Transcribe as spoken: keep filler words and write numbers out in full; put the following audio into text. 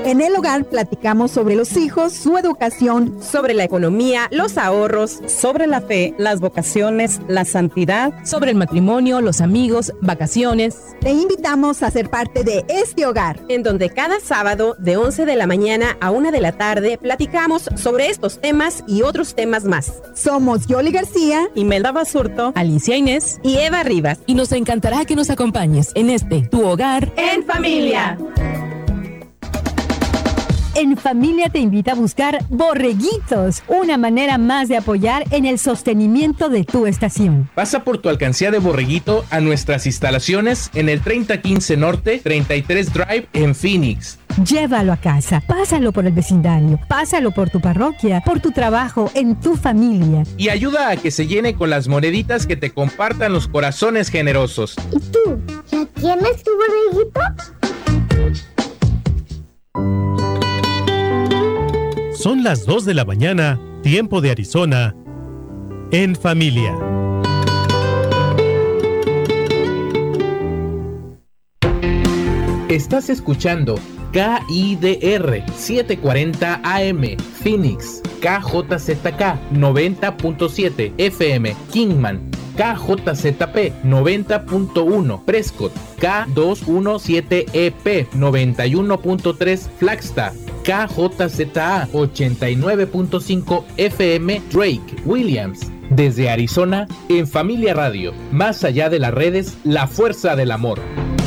En El Hogar platicamos sobre los hijos, su educación, sobre la economía, los ahorros, sobre la fe, las vocaciones, la santidad, sobre el matrimonio, los amigos, vacaciones. Te invitamos a ser parte de este hogar, en donde cada sábado de once de la mañana a una de la tarde platicamos sobre estos temas y otros temas más. Somos Yoli García, Imelda Basurto, Alicia Inés y Eva Rivas. Y nos encantará que nos acompañes en este Tu Hogar en Familia. En Familia te invita a buscar Borreguitos, una manera más de apoyar en el sostenimiento de tu estación. Pasa por tu alcancía de Borreguito a nuestras instalaciones en el treinta quince Norte, treinta y tres Drive en Phoenix. Llévalo a casa, pásalo por el vecindario, pásalo por tu parroquia, por tu trabajo, en tu familia. Y ayuda a que se llene con las moneditas que te compartan los corazones generosos. ¿Y tú? ¿Ya tienes tu borreguito? Son las dos de la mañana, tiempo de Arizona, en familia. Estás escuchando K I D R setecientos cuarenta A M, Phoenix, K J Z K noventa punto siete F M, Kingman, K J Z P noventa punto uno, Prescott, K doscientos diecisiete E P noventa y uno punto tres, Flagstaff, K J Z A ochenta y nueve punto cinco F M, Drake, Williams. Desde Arizona, en Familia Radio, más allá de las redes, la fuerza del amor.